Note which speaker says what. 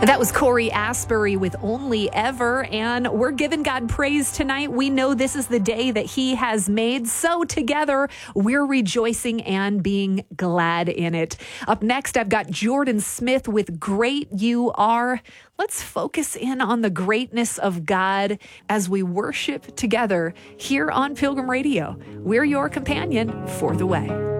Speaker 1: That was Corey Asbury with Only Ever, and we're giving God praise tonight. We know this is the day that he has made, so together we're rejoicing and being glad in it. Up next, I've got Jordan Smith with Great You Are. Let's focus in on the greatness of God as we worship together here on Pilgrim Radio. We're your companion for the way.